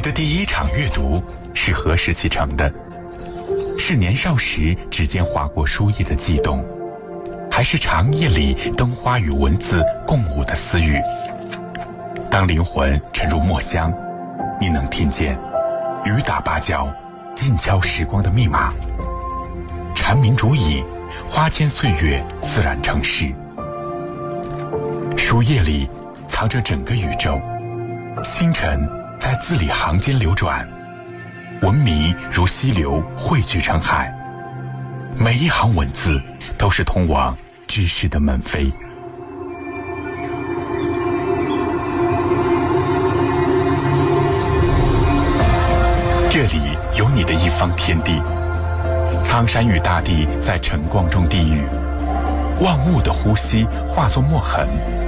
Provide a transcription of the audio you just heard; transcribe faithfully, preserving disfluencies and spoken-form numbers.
的第一场阅读是何时启程的？是年少时指尖划过书页的悸动，还是长夜里灯花与文字共舞的私语？当灵魂沉入墨香，你能听见雨打芭蕉，静敲时光的密码。蝉鸣竹影，花间岁月自然成诗。书页里藏着整个宇宙，星辰在字里行间流转，文明如溪流汇聚成海，每一行文字都是通往知识的门扉。这里有你的一方天地，苍山与大地在晨光中低语，万物的呼吸化作墨痕，